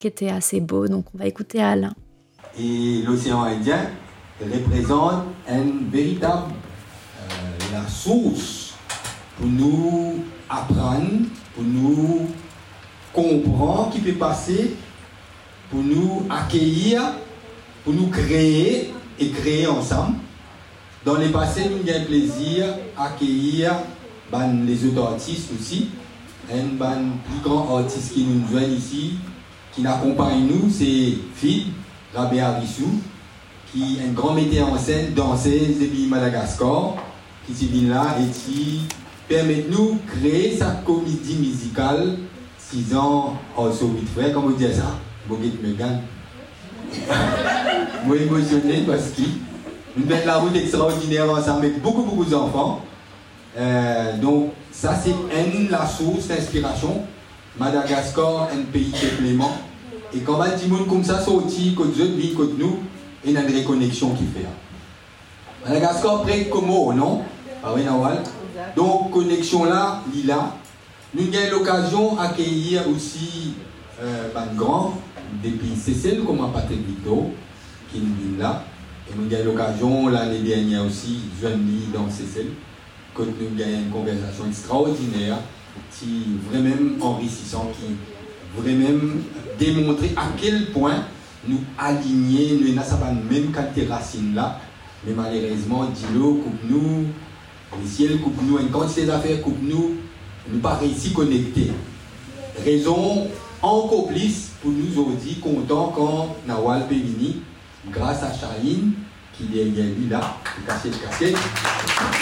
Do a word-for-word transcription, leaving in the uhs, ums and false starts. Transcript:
qui était assez beau. Donc on va écouter Alain. Et l'océan Indien représente une véritable euh, la source pour nous apprendre, pour nous comprendre ce qui peut passer, pour nous accueillir, pour nous créer et créer ensemble. Dans le passé, nous avons plaisir à accueillir ben, les autres artistes aussi. Un ben, plus grand artiste qui nous joignent ici, qui accompagne nous, c'est Fid, Rabia Rissou, qui est un grand metteur en scène, danseuse depuis Madagascar, qui s'est venu là et qui permet de nous créer sa comédie musicale six ans en Soviet frère, comment dire ça? Boguet Megan. Moi émotionné parce que nous faisons la route extraordinaire ensemble avec beaucoup beaucoup d'enfants. Euh, donc ça c'est une la source d'inspiration. Madagascar, un pays clément. Et quand on dit comme ça sorti, côté de vie, côté nous, il y a une réconnexion qui fait. Madagascar près de Como, non? Ah oui, Nawal. Donc connexion là, lila. Nous avons l'occasion d'accueillir aussi euh, un grand depuis Cécile, comme Patrick Victor, qui est là. Et nous avons l'occasion l'année dernière aussi, jeune dans Cécile, que nous avons une conversation extraordinaire, qui est vraiment enrichissante, qui vraiment démontrer à quel point nous aligner, nous n'avons même qualité racine là, mais malheureusement, Dilo coupe nous, le ciel coupe nous, une quantité d'affaires coupe nous, nous pas réussi à connecter. Raison encore plus pour nous aujourd'hui contents quand Nawal Pévini, grâce à Charline, qui est là, qui caché le cachet.